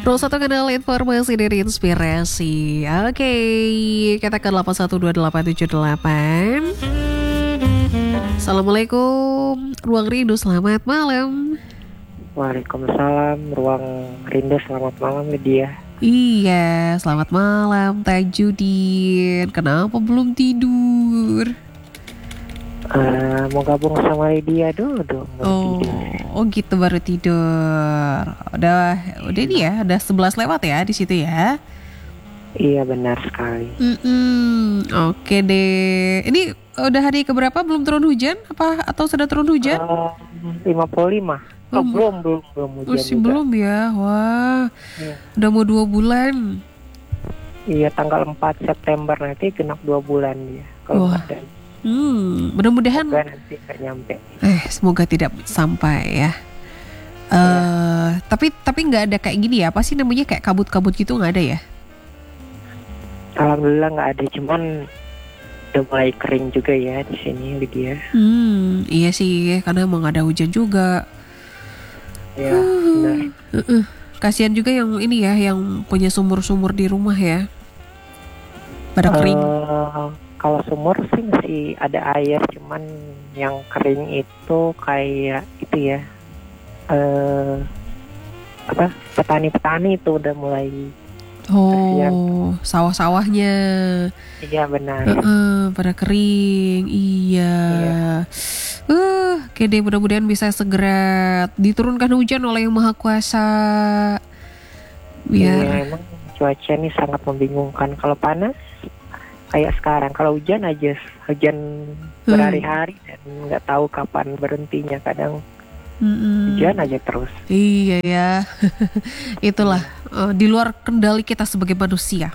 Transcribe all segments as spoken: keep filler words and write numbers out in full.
nol satu kanal informasi dari inspirasi. Oke, kita ke delapan satu dua delapan tujuh delapan. Assalamualaikum, Ruang Rindu, selamat malam. Waalaikumsalam, Ruang Rindu, selamat malam Lydia. Iya, selamat malam Tajudin. Kenapa belum tidur? Uh, mau gabung sama Lydia dulu dong. Oh, tidur. oh gitu baru tidur. Udah, udah nih ya, udah sebelas lewat ya di situ ya. Iya benar sekali. Mm-mm, oke deh. Ini udah hari keberapa? Belum turun hujan? Apa atau sudah turun hujan? Uh, lima puluh lima. Oh, Oh, belum belum belum hujan masih juga. belum ya. Wah, Iya. udah mau dua bulan. Iya, tanggal empat September nanti genap dua bulan dia. Kalau Wah. ada. Hmm, mudah-mudahan. Semoga nanti nggak nyampe. Eh, semoga tidak sampai ya. Eh, uh, tapi tapi nggak ada kayak gini ya? Apa sih namanya kayak kabut-kabut gitu nggak ada ya? Alhamdulillah nggak ada, cuman udah mulai kering juga ya di sini Lydia. Hmm, iya sih, karena emang nggak ada hujan juga. Ya, benar. Uh-uh. Kasihan juga yang ini ya, yang punya sumur-sumur di rumah ya. Pada kering. Uh, kalau sumur sih masih ada air, cuman yang kering itu kayak itu ya. Uh, apa? Petani-petani itu udah mulai. Oh, kasihan. Sawah-sawahnya. Iya benar. Uh-uh, pada kering. Iya. Iya. Uh, oke deh, mudah-mudahan bisa segera diturunkan hujan oleh Yang Maha Kuasa. Biar. Iya, emang cuaca ini sangat membingungkan. Kalau panas kayak sekarang, kalau hujan aja hujan berhari-hari dan nggak tahu kapan berhentinya. Kadang Mm-mm. hujan aja terus. Iya ya. Itulah uh, di luar kendali kita sebagai manusia.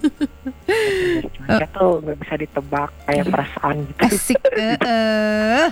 Cuaca tuh nggak bisa ditebak, kayak perasaan gitu. Asik. uh,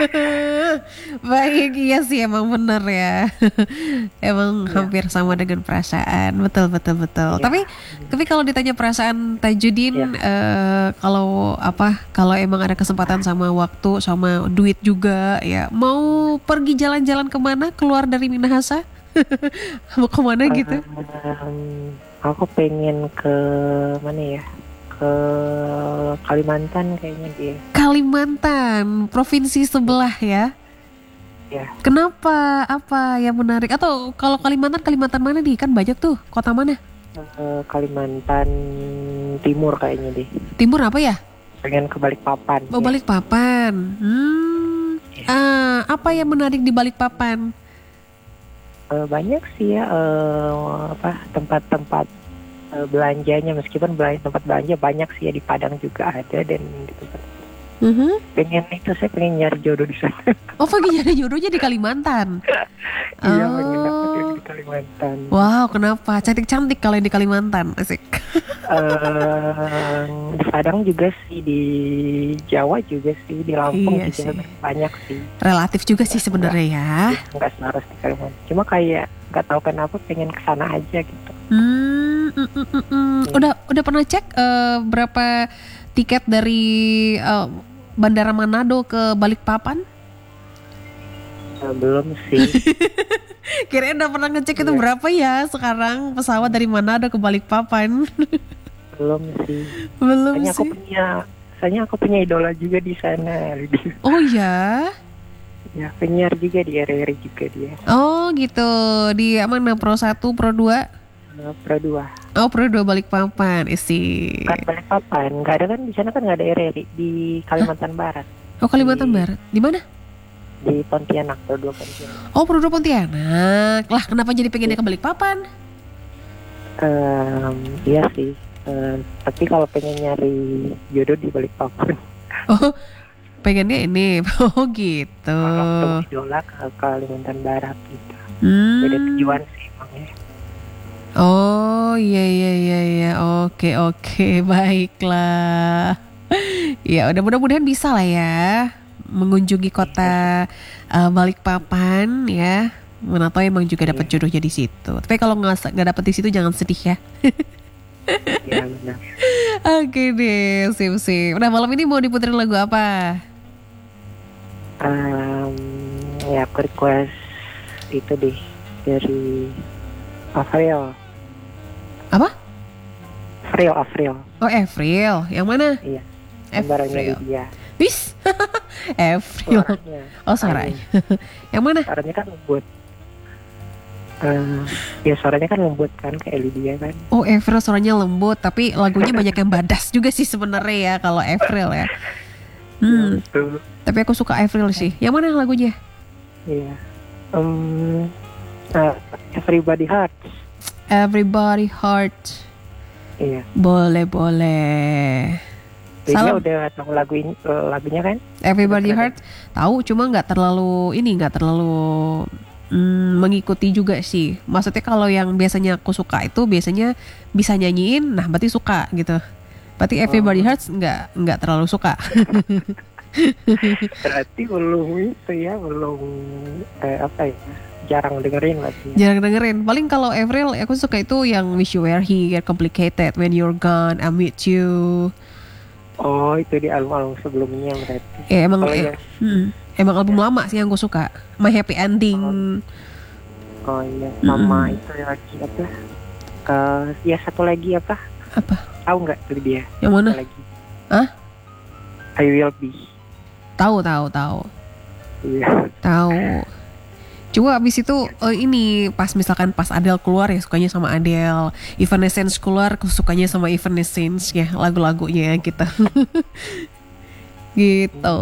Baik, iya sih emang bener ya. Emang Ya. hampir sama dengan perasaan. Betul betul betul. Ya. Tapi tapi kalau ditanya perasaan Tajudin, Ya. uh, kalau apa? Kalau emang ada kesempatan sama waktu sama duit juga, ya mau pergi jalan-jalan kemana? Keluar dari Minahasa? Mau kemana gitu? Um, aku pengen ke mana ya? Ke Kalimantan kayaknya dia. Kalimantan, provinsi sebelah ya. Ya. Kenapa? Apa yang menarik? Atau kalau Kalimantan, Kalimantan mana nih? Kan banyak tuh. Kota mana? Uh, Kalimantan Timur kayaknya deh. Timur apa ya? Pengen ke Balikpapan. Oh, ya. Balikpapan. Hmm. Ya. Ah, apa yang menarik di Balikpapan? Uh, banyak sih ya uh, apa tempat-tempat uh, belanjanya, meskipun belanja, tempat belanja banyak sih ya, di Padang juga ada, dan di tempat Uh-huh. pengen itu saya pengen nyari jodoh di sana. Oh, pergi nyari jodohnya di Kalimantan. Iya, Oh. pengen dapet yang di Kalimantan. Wow, kenapa? Cantik-cantik kalau yang di Kalimantan. Asik. Uh, di Padang juga sih, di Jawa juga sih, di Lampung Iya juga sih. banyak sih. Relatif juga sih sebenarnya ya. Nggak harus di Kalimantan. Cuma kayak nggak tahu kenapa pengen kesana aja gitu. Hmm, mm, mm, mm, mm. Udah udah pernah cek uh, berapa tiket dari uh, Bandara Manado ke Balikpapan? Uh, belum sih. Kirain udah pernah ngecek itu Iya. berapa ya sekarang pesawat dari Manado ke Balikpapan? Belum sih. Belum Soalnya aku sih. punya, soalnya aku punya idola juga di sana. Lydia. Oh ya? Ya, penyiar juga di R R I juga dia. Oh gitu. Di mana? Pro satu, Pro dua? Uh, Pro dua. Oh, Pro dua Balikpapan. Isi. Kan Balikpapan, nggak ada kan di sana, kan nggak ada R R I di Kalimantan Barat, Oh, Kalimantan Di- Barat. Di mana? di Pontianak, Pro dua Pontianak. Oh, Pro dua Pontianak. Lah, kenapa jadi pengennya ke Balikpapan? Um, iya sih. Uh, tapi kalau pengen nyari jodoh di Balikpapan, Oh, pengennya ini. Oh, gitu. kalau ketemu idola ke Kalimantan Barat gitu. Hmm. Beda tujuan sih emangnya. Oh, iya iya iya iya. Oke oke, baiklah. Ya, udah mudah-mudahan bisa lah ya mengunjungi kota uh, Balikpapan ya. Mana tahu emang juga dapat Iya. jodohnya di situ. Tapi kalau nggak nggak dapet di situ jangan sedih ya. Iya benar. Oke deh, sip sip. Udah malam ini mau diputerin lagu apa? Um, ya aku request itu deh dari Avril, Avril, Avril. Oh Avril, yang mana? Iya. Gambarannya Avril. Lydia. Wis, Avril. Suaranya. Oh suaranya. Yang mana? Suaranya kan lembut. Uh, ya suaranya kan lembut kan kayak Lydia kan. Oh Avril suaranya lembut, tapi lagunya banyak yang badas juga sih sebenarnya ya kalau Avril ya. Hmm. Gitu. Tapi aku suka Avril sih. Yang mana lagunya? Iya. Um, uh, Everybody Hurts. Everybody Heart. Iya. Boleh boleh. Dia Salam. udah tahu lagu ini, lagunya kan? Everybody Udah Heart. Tahu, cuma nggak terlalu ini nggak terlalu mm, mengikuti juga sih. Maksudnya kalau yang biasanya aku suka itu biasanya bisa nyanyiin, nah berarti suka gitu. Berarti Everybody Oh. Hurts nggak nggak terlalu suka. Berarti belum itu ya, belum eh, apa ya? Jarang dengerin lagi. Ya. Jarang dengerin. Paling kalau Avril aku suka itu yang Wish You Were Here, Complicated, When You're Gone, I Meet You. Oh, itu di album-album sebelumnya berarti. Ya emang Kalau eh, yang- hmm, emang album lama sih yang gue suka. My Happy Ending. Oh iya, sama Mm-mm. itu lagi apa? Eh, ya satu lagi apa? Apa? Tahu nggak itu dia? Yang mana? Satu lagi. Hah? I Will Be. Tahu tahu tahu. Iya. Tahu. Cuma abis itu eh, ini pas misalkan pas Adele keluar ya sukanya sama Adele, Evanescence keluar sukanya sama Evanescence ya lagu-lagunya gitu. Gitu.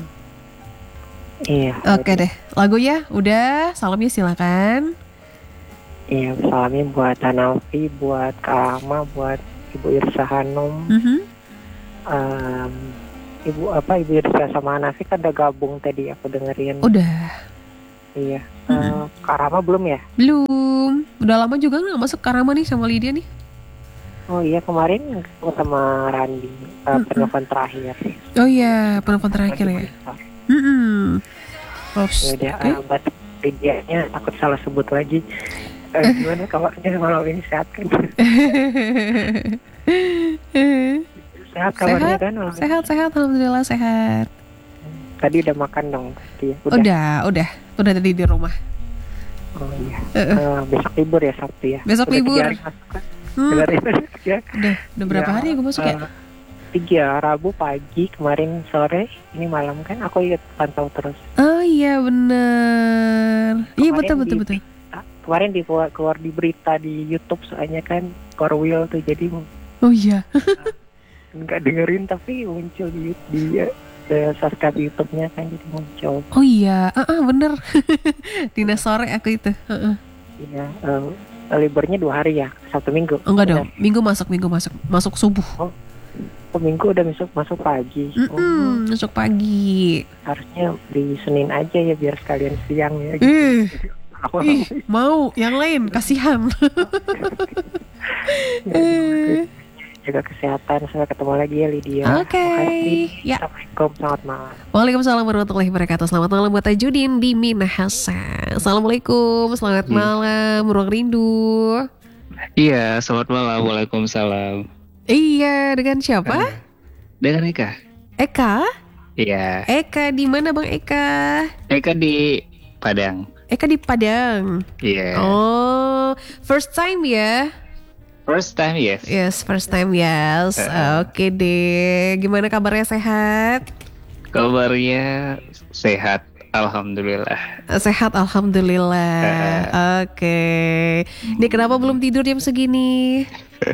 Iya. Oke deh, lagunya udah, salamnya silakan. Iya, salamnya buat Hanafi, buat Kak Ama, buat Ibu Irsa Hanum. Mhm. Em, Ibu apa Ibu Irsa sama Hanafi kan udah gabung tadi aku dengerin. Udah, Iya. Eh, Kak Rama belum ya? belum. Udah lama juga nggak masuk Karama nih sama Lydia nih. Oh iya, kemarin ketemu sama Randi uh, penelpon terakhir. Oh iya, penelpon terakhir ya. Hmm. Ya udah, Oke. uh, buat videonya takut salah sebut lagi. Eh, gimana kabarnya malam ini, sehat kan? Sehat kabarnya Sehat, kan malam ini? sehat, sehat, alhamdulillah sehat. Tadi udah makan dong pasti ya? Udah, udah, udah tadi di rumah. Oh iya. Eh, eh. Eh, besok libur ya, Sabtu ya? Besok Udah libur. tiga hari masuk kan? Hmm, Tiga hari masuk ya? udah, udah berapa Ya, hari gue masuk ya? eh, Tiga, Rabu pagi, kemarin sore, ini malam kan aku ikut pantau terus. Oh iya bener. Iya Kemarin betul betul di- betul. Ah, kemarin di keluar di berita di YouTube soalnya kan Core Wheel tuh, jadi Oh iya. nggak dengerin tapi muncul di di uh, subscribe YouTube-nya kan, jadi muncul. Oh iya, ah ah, bener. Dina sore aku itu. Heeh. Iya, eh, liburnya dua hari ya, Sabtu Minggu. Oh, enggak dong, Benar. minggu masuk, minggu masuk, masuk subuh. Oh, Minggu udah masuk masuk pagi. Oh, Mm-mm, masuk pagi. harusnya di Senin aja ya biar sekalian siang ya. Gitu. Ih, Aku ih, mau yang lain, kasihan. Eh, jaga kesehatan. Sampai ketemu lagi ya Lydia. Oke, Makasih. ya. Assalamualaikum, selamat malam. Waalaikumsalam warahmatullahi wabarakatuh. Selamat malam buat Tajudin di Minahasa. Assalamualaikum, selamat Iya. malam, ruang rindu. Iya, selamat malam. Waalaikumsalam. Iya, dengan siapa? Dengan Eka. Eka? Iya, Eka di mana Bang Eka? Eka di Padang. Eka di Padang. Iya. Oh, first time ya? First time, yes. Yes, first time yes. Eh. Oke deh. Gimana kabarnya, sehat? Kabarnya sehat, alhamdulillah. Sehat alhamdulillah. Oke. Ini kenapa belum tidur jam segini?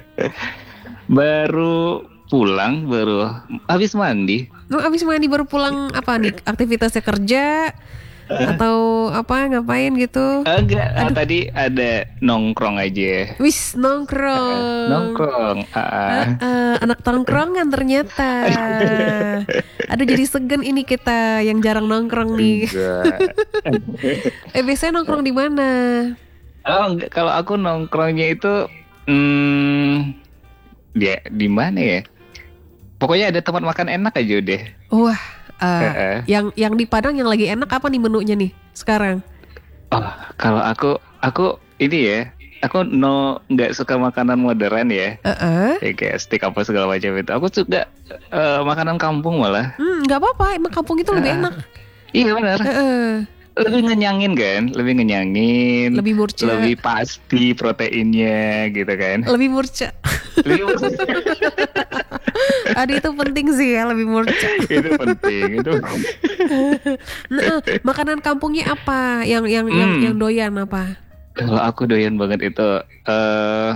Baru pulang, baru habis mandi. Oh, abis mandi baru pulang apa nih? Aktivitasnya kerja atau apa ngapain gitu? Enggak, ah, tadi ada nongkrong aja. Wis nongkrong. Nongkrong. ah, ah. Ah, ah, anak tongkrongan ternyata. Aduh jadi segen ini kita yang jarang nongkrong nih. Enggak. Eh biasanya nongkrong di mana? Oh, enggak, kalau aku nongkrongnya itu hmm, dia di mana ya? Pokoknya ada tempat makan enak aja udah. Wah, ah, Heeh. yang yang di Padang yang lagi enak apa nih menunya nih sekarang? Oh, kalau aku aku ini ya, aku no nggak suka makanan modern ya, Heeh. ya kayak steak apa segala macam itu. Aku suka eh, makanan kampung malah. Hmm, nggak apa-apa, emang kampung itu lebih Ah. enak. Iya benar, Heeh. lebih ngenyangin kan, lebih ngenyangin, Lebih murca. lebih pasti proteinnya gitu kan. Lebih murca. Lebih Aduh itu penting sih ya, lebih murca. itu penting itu. Nah, makanan kampungnya apa? Yang yang yang Hmm. yang doyan apa? Kalau aku doyan banget itu eh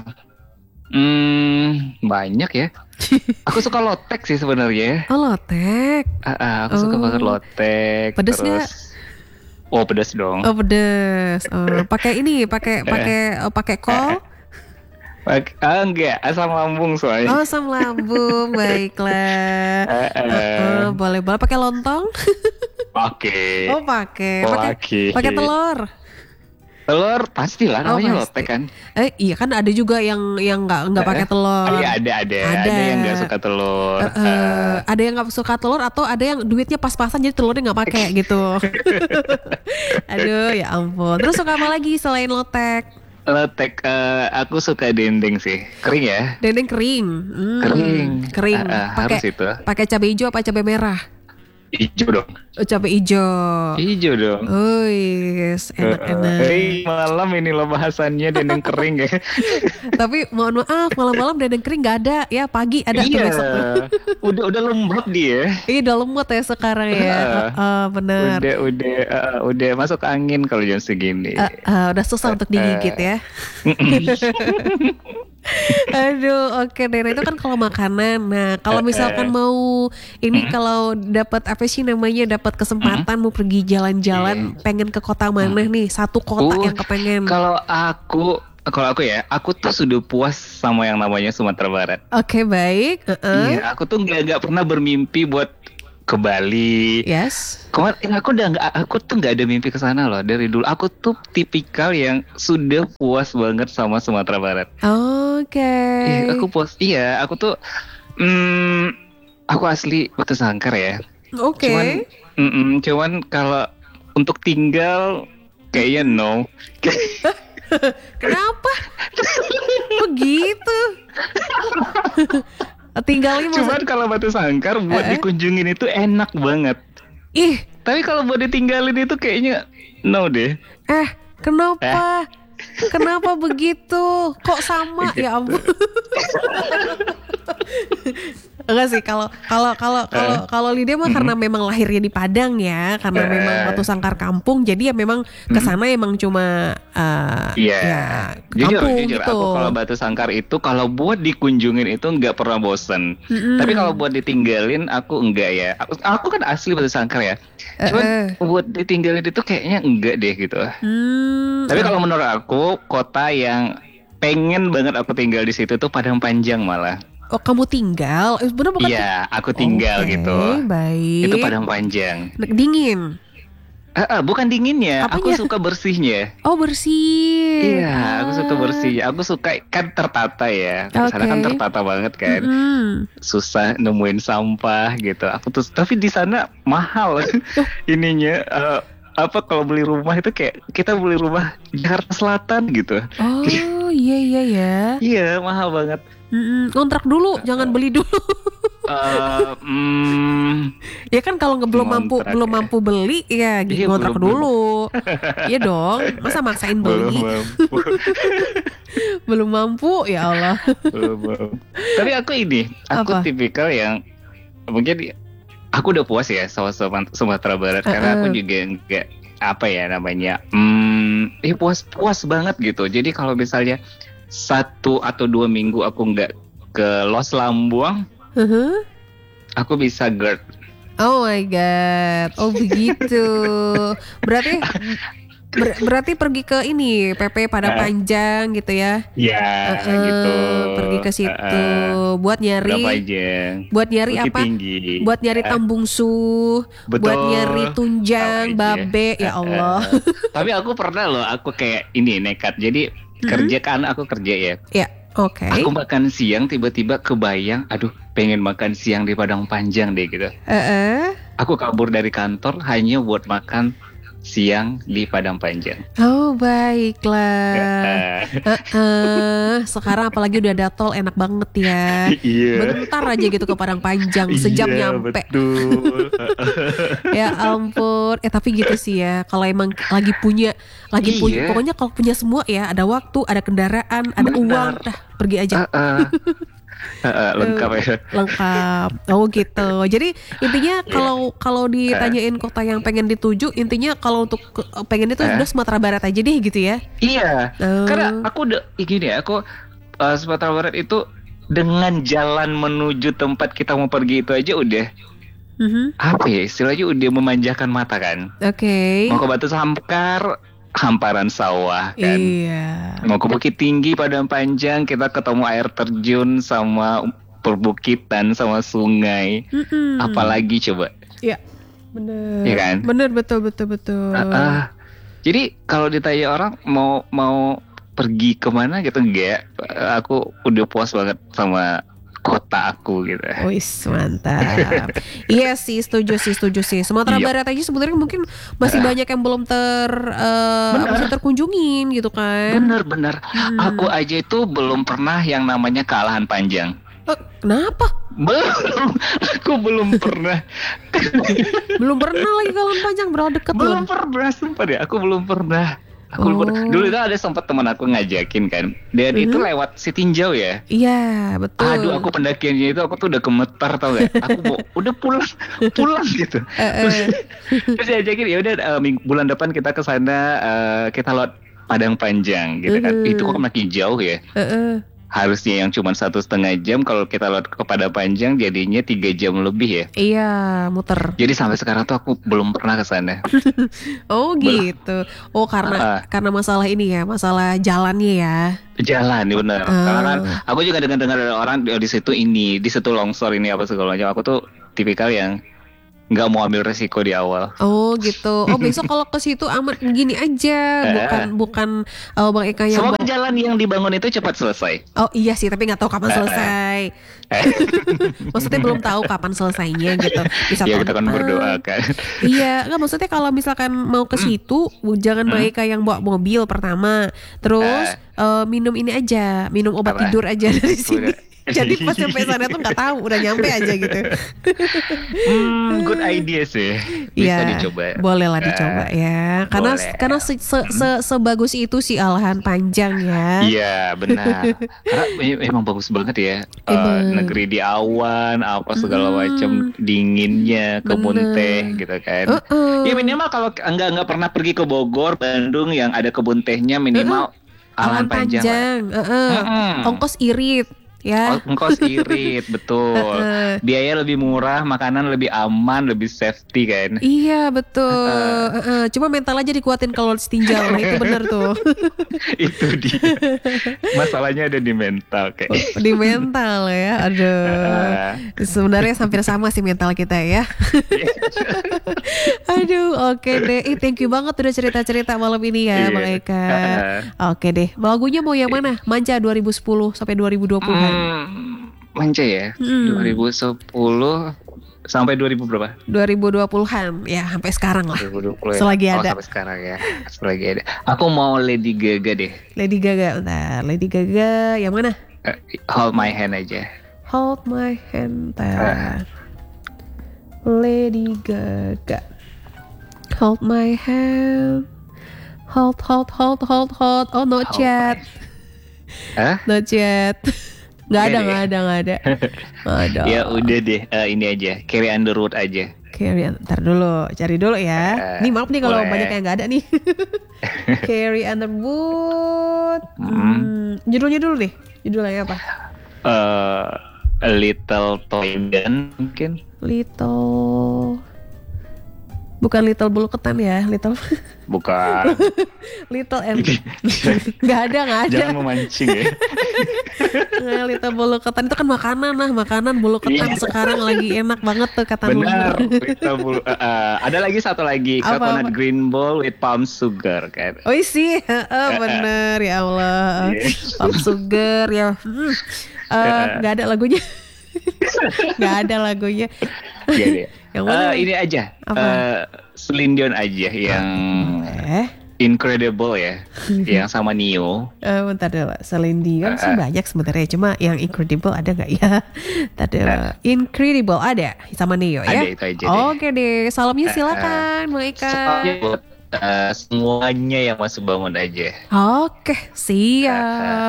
hmm, banyak ya. Aku suka lotek sih sebenarnya. Oh, lotek. Ah, ah, aku suka Oh. banget lotek. Pedes terus nggak? Oh, pedas dong. Oh, pedes. Oh, pakai ini, pakai pakai oh, pakai kol. Pak- ah, enggak, asam lambung soalnya. Oh, asam lambung. Baiklah. Eh, eh. Heeh, boleh boleh pakai lontong. Oke. Oh, pakai. Pakai Oke. pakai telur. Telur pastilah Oh, namanya pasti. lotek kan. Eh, iya kan ada juga yang yang nggak nggak pakai telur. Oh, iya ada ada Ada. ada yang nggak suka telur. Eh, eh, ada yang nggak suka telur atau ada yang duitnya pas-pasan jadi telurnya nggak pakai gitu. Aduh, ya ampun. Terus suka apa lagi selain lotek? Lotek eh, aku suka dendeng sih. Kering ya? Dendeng kering. Hmm, Kering. Kering. Ah, ah, Pakai harus itu. pakai cabai hijau apa cabai merah? Hijau dong. Oh, cabai hijau. Hijau dong. Oh, yes, enak-enak. Hei, malam ini lo bahasannya dendeng kering ya. Tapi mohon maaf, malam-malam dendeng kering nggak ada. Ya pagi ada tuh Iya. besok. Udah udah lembab dia. Iya udah lemot ya sekarang ya. Heeh, benar. Udah udah eh, udah masuk angin kalau jam segini. Eh, eh, udah susah untuk digigit ya. Aduh, oke deh. Nah, itu kan kalau makanan. Nah, kalau misalkan mau ini kalau dapat apa sih namanya dapat kesempatan mau pergi jalan-jalan, pengen ke kota mana nih? Satu kota Uh, yang kepengen. Kalau aku kalau aku ya, aku tuh sudah puas sama yang namanya Sumatera Barat. Oke, baik. Heeh. Iya, aku tuh nggak nggak pernah bermimpi buat ke Bali. Yes. Kemarin aku udah nggak, aku tuh nggak ada mimpi ke sana loh dari dulu. Aku tuh tipikal yang sudah puas banget sama Sumatera Barat. Oke. Iya, aku puas. Iya, aku tuh, hmm, aku asli Batu Sangkar ya. Oke. Cuman, mm-mm, cuman kalau untuk tinggal kayaknya no. Kenapa? Begitu. Tinggalnya Cuman maksud... kalau Batu Sangkar buat Eh, eh. dikunjungin itu enak banget. Ih, Tapi kalau buat ditinggalin itu kayaknya no deh. eh, kenapa? Kenapa begitu? Kok sama? Ya ampun. Enggak sih, kalau kalau kalau kalau kalau Lydia mah karena memang lahirnya di Padang ya, karena Eh. memang Batu Sangkar kampung, jadi ya memang kesana emang cuma eh, Iya. ya Jujur, kampung jujur. gitu. Aku kalau Batu Sangkar itu kalau buat dikunjungin itu nggak pernah bosen. Mm-mm. Tapi kalau buat ditinggalin aku enggak ya. Aku, aku kan asli Batu Sangkar ya. Cuman Eh, eh. buat ditinggalin itu kayaknya enggak deh gitu. Hmm, Tapi kalau menurut aku kota yang pengen banget aku tinggal di situ tuh Padang Panjang malah. oh kamu tinggal? Eh, bener bukan? Iya, aku tinggal Oke, gitu. Baik. Itu Padang Panjang. Dingin. Eh, eh, bukan dinginnya, aku Apanya? suka bersihnya. Oh bersih. Iya, aku suka bersih. Aku suka kan tertata ya. Di sana kan Oke. tertata banget kan. Mm-mm. Susah nemuin sampah gitu. Aku tuh tapi di sana mahal ininya. eh, apa kalau beli rumah itu kayak kita beli rumah Jakarta Selatan gitu. Oh iya iya ya. Iya, mahal banget. Mm-mm. Kontrak dulu, jangan beli dulu. Eh, mm, Ya kan kalau nggak belum mampu Ngontrak belum ya. mampu beli ya Iya, ngontrak belum- dulu. Iya dong, masa maksain belum beli? mampu. Belum mampu ya Allah. Belum mampu. Tapi aku ini, aku Apa? tipikal yang mungkin aku udah puas ya sama Suma- Sumatera Barat karena aku Uh-uh. juga enggak apa ya namanya, hmm, eh puas puas banget gitu. Jadi kalau misalnya satu atau dua minggu aku nggak ke Los Lambuang, Heeh. aku bisa GERD. Oh my god. Oh begitu. Berarti ber- berarti pergi ke ini P P Padang Eh. Panjang gitu ya. Ya Eh, gitu. Pergi ke situ Uh-uh. buat nyari Berapa aja? buat nyari Bukit apa? Tinggi. Buat nyari Eh, tambung su, betul. buat nyari tunjang, Apa aja. babe, ya Allah. Eh, eh. Tapi aku pernah loh, aku kayak ini nekat. Jadi kerja kan aku kerja ya. Ya, oke. Aku makan siang tiba-tiba kebayang, aduh pengen makan siang di Padang Panjang deh gitu. Eh, eh. Aku kabur dari kantor hanya buat makan siang di Padang Panjang. Oh baiklah. Eh, Eh, eh. Sekarang apalagi udah ada tol enak banget ya. Iya. Bentar aja gitu ke Padang Panjang, sejam Iya, nyampe. Betul. Ya ampun. Eh tapi gitu sih ya. Kalau emang lagi punya, lagi punya, Iya. pokoknya kalau punya semua ya, ada waktu, ada kendaraan, ada Benar. uang, dah pergi aja. Eh, eh. Uh, lengkap ya. Lengkap. Oh gitu. Jadi intinya kalau kalau ditanyain kota yang pengen dituju, intinya kalau untuk ke- pengen itu Eh. udah Sumatera Barat aja deh gitu ya. Iya, Oh. karena aku udah gini ya, aku uh, Sumatera Barat itu dengan jalan menuju tempat kita mau pergi itu aja udah Mhm. apa ya istilahnya udah memanjakan mata kan. Oke. Mau ke Batu Samkar, hamparan sawah kan. Iya. Mau ke Bukit Tinggi, Padang Panjang, kita ketemu air terjun sama perbukitan sama sungai. Mm-mm. Apalagi coba. Iya. Bener. Iya kan? Bener betul betul betul. Uh, uh. Jadi kalau ditanya orang mau mau pergi kemana gitu enggak, aku udah puas banget sama kota aku gitu. Wis mantap. Iya sih, setuju sih, setuju sih. Sumatera Iya. Barat aja sebenarnya mungkin masih Ah. banyak yang belum ter eh, Bener. apa sih, terkunjungin gitu kan. Bener-bener. Hmm. Aku aja itu belum pernah yang namanya Kalahan Panjang. Eh, kenapa? Belum. Aku belum pernah. Belum pernah lagi Kawan Panjang, berapa deket belum loh. pernah sumpah deh. Aku belum pernah. Aku belum Oh. pernah. Dulu itu ada sempat teman aku ngajakin kan. Dan itu Mhm. lewat Sitinjau ya. Iya, betul. Aduh, aku pendakiannya itu aku tuh udah gemetar tau gak? Aku mau udah pulang, pulang gitu. Eh, Terus, eh. terus diajakin ya udah eh, ming- bulan depan kita ke sana eh, kita lewat Padang Panjang gitu kan. Mhm. Itu kok makin jauh ya. Eh, eh. Harusnya yang cuma satu setengah jam, kalau kita lewat ke Padang Panjang jadinya tiga jam lebih ya. Iya, muter. Jadi sampai sekarang tuh aku belum pernah ke sana. Oh gitu. Oh karena Ah. karena masalah ini ya, masalah jalannya ya. Jalan nih bener. Ah. Karena kan aku juga dengar-dengar dari orang di, di situ ini, di situ longsor ini apa segala macam. Aku tuh tipikal yang nggak mau ambil resiko di awal. Oh gitu. Oh besok kalau ke situ aman gini aja, bukan bukan uh, Bang Eka yang Semoga bawa- jalan yang dibangun itu cepat selesai. Oh iya sih, tapi nggak tahu kapan selesai. Maksudnya belum tahu kapan selesainya gitu. Bisa Ya tahun kita kan depan. berdoa kan. Iya, nggak maksudnya kalau misalkan mau ke situ, jangan Bang Eka yang bawa mobil pertama. Terus eh, minum ini aja, minum obat Apa? tidur aja dari sini. Udah. Jadi pas sampai sana tuh nggak tahu, udah nyampe aja gitu. Hmm, good idea sih. Bisa Iya, dicoba. boleh lah dicoba ya. Karena boleh. karena se, se- se- sebagus itu si Alahan Panjang ya. Iya benar. Karena em- emang bagus banget ya. Eh, Emang. negeri di awan, apa segala Hmm. macam, dinginnya, kebun Bener. teh gitu kan. Uh-uh. Ya minimal kalau enggak enggak pernah pergi ke Bogor, Bandung yang ada kebun tehnya minimal Alahan Alahan Panjang. lah. Panjang, uh-uh. Mm-mm. Ongkos irit ya. Ongkos irit, betul. Heeh. Biaya lebih murah, makanan lebih aman, lebih safety kan. Iya betul. Heeh. Cuma mental aja dikuatin kalau ditinjau. Nah itu bener tuh. Itu dia. Masalahnya ada di mental kayak. Di mental ya. Aduh. Ah. Sebenarnya hampir sama sih mental kita ya. Aduh, oke deh. Eh, thank you banget udah cerita-cerita malam ini ya, Iya. Bang Eka. Ah. Oke deh. Lagunya mau yang mana? Manja dua ribu sepuluh sampai dua ribu dua puluh-an. Hmm, manja ya. Hmm. dua ribu sepuluh sampai dua ribu berapa? dua ribu dua puluh-an. Ya, sampai sekarang lah. dua ribu dua puluh ya. Selagi Oh, ada. sampai sekarang ya. Selagi ada. Aku mau Lady Gaga deh. Lady Gaga, bentar. Lady Gaga yang mana? Eh, Hold My Hand aja. Hold My Hand. Ah. Bentar. Lady Gaga. Hold My Hand. Hold, hold, hold, hold, hold. Oh, no Hold chat. Hah? No chat. Nggak ada, Nggak nggak deh. ada, nggak ada. Nggak ada. Ya udah deh, eh, ini aja. Carry on the road aja. Carry, ntar dulu, cari dulu ya. Eh, Nih maaf nih kalau boleh. banyak yang nggak ada nih. Carry Underwood. Hmm, judulnya dulu deh. Judulnya apa? Eh, A Little Toy Gun mungkin. Little. Bukan Little Bulu Ketan ya, Little. Bukan. Little and nggak ada, nggak ada. Jangan memancing ya. Nah, Little Bulu Ketan itu kan makanan lah, makanan bulu ketan Iya. sekarang lagi enak banget tuh kata Benar. Nur. Kita bulu- eh, eh, ada lagi satu lagi, Apa, coconut apa? green ball with palm sugar kan. Oh sih, heeh, bener ya Allah. Iya. Palm sugar ya. Hmm. Eh, nggak ada lagunya. Nggak ada lagunya. Iya deh. Yang mana? Eh, ini aja. Apa? Eh, Celine Dion aja yang Eh, Incredible ya, yang sama Neo. eh bentar dulu. Celine Dion sih Eh. banyak sebenarnya. Cuma yang Incredible ada nggak ya? Bentar dulu. Incredible ada sama Neo ya. Ada itu aja deh. Oke deh. Salamnya silakan, Bang Eka. Soalnya buat eh, semuanya yang masuk bangun aja. Oke, siap.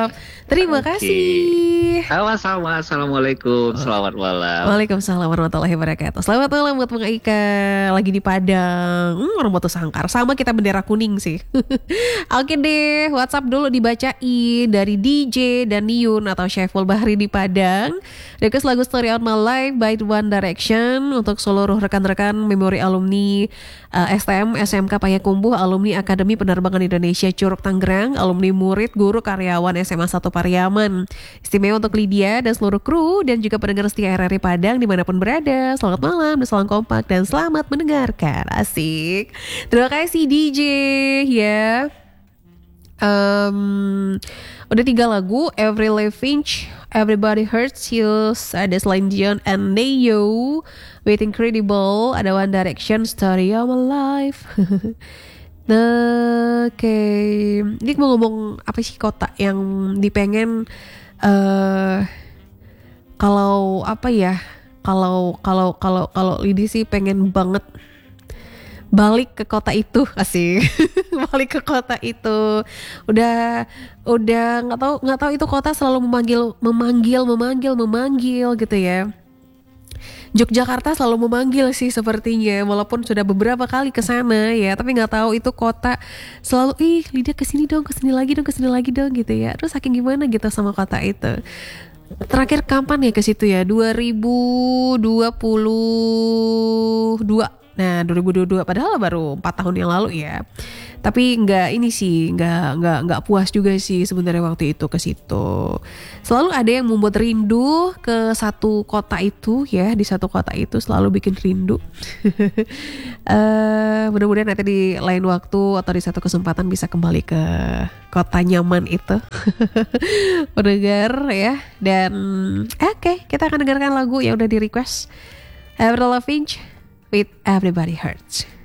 Terima Oke. kasih. Sama-sama. Assalamualaikum. Selamat malam. Waalaikumsalam warahmatullahi wabarakatuh. Selamat malam buat Bang Aika. Lagi di Padang. Hmm, orang Batu Sangkar. Sama kita bendera kuning sih. Oke deh, WhatsApp dulu dibacain dari D J Daniun atau Syaiful Bahri di Padang. Request lagu Story on My Life by One Direction untuk seluruh rekan-rekan memori alumni uh, S T M S M K Payakumbuh, alumni Akademi Penerbangan Indonesia Curug Tangerang, alumni murid guru karyawan S M A satu Pariaman. Istimewa untuk Lydia dan seluruh kru dan juga pendengar setia R R I Padang dimanapun berada. Selamat malam dan salam kompak dan selamat mendengarkan. Asik. Terima kasih D J ya. Um, udah tiga lagu, Every Finch, Everybody Hurts You, ada Celine Dion and Neo, With Incredible, ada One Direction, Story of My Life. Nah, oke, okay. Ini mau ngomong apa sih kota yang dipengen uh, kalau apa ya? Kalau kalau kalau kalau Lidi sih pengen banget balik ke kota itu, asik. Balik ke kota itu. Udah udah nggak tahu nggak tahu itu kota selalu memanggil memanggil memanggil memanggil gitu ya. Yogyakarta selalu memanggil sih sepertinya, walaupun sudah beberapa kali ke sana ya, tapi nggak tahu itu kota selalu ih Lydia kesini dong, kesini lagi dong, kesini lagi dong gitu ya. Terus saking gimana gitu sama kota itu. Terakhir kapan ya ke situ ya? dua ribu dua puluh dua. Nah, dua ribu dua puluh dua padahal baru empat tahun yang lalu ya. Tapi nggak ini sih, nggak nggak nggak puas juga sih sebenarnya waktu itu ke situ. Selalu ada yang membuat rindu ke satu kota itu ya, di satu kota itu selalu bikin rindu. uh, mudah-mudahan nanti di lain waktu atau di satu kesempatan bisa kembali ke kota nyaman itu. Mendengar ya. Dan eh, oke, okay, kita akan dengarkan lagu yang udah di request. Avril Lavigne with Everybody Hurts.